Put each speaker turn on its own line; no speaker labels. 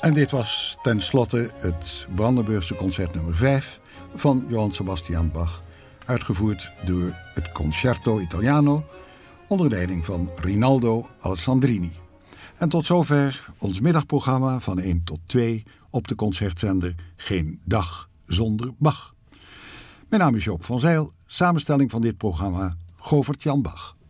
En dit was tenslotte het Brandenburgse concert nummer 5 van Johann Sebastian Bach, uitgevoerd door het Concerto Italiano onder leiding van Rinaldo Alessandrini. En tot zover ons middagprogramma van 1 tot 2 op de concertzender Geen Dag Zonder Bach. Mijn naam is Joop van Zijl, samenstelling van dit programma Govert Jan Bach.